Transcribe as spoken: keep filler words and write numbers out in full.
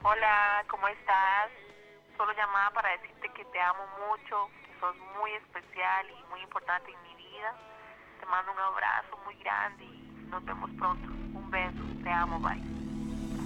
Hola, ¿cómo estás? Solo llamaba para decirte que te amo mucho, que sos muy especial y muy importante en mi vida. Te mando un abrazo muy grande y nos vemos pronto. Un beso, te amo, bye.